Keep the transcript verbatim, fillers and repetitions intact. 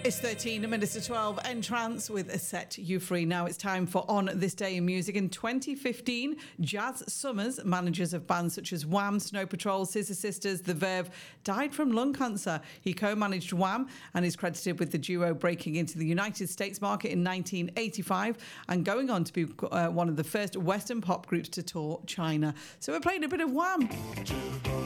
It's thirteen minutes to twelve. Entrance with a Set You Free. Now it's time for On This Day in Music. In twenty fifteen, Jazz Summers, managers of bands such as Wham, Snow Patrol, Scissor Sisters, The Verve, died from lung cancer. He co-managed Wham and is credited with the duo breaking into the United States market in nineteen eighty-five and going on to be uh, one of the first Western pop groups to tour China. So we're playing a bit of Wham.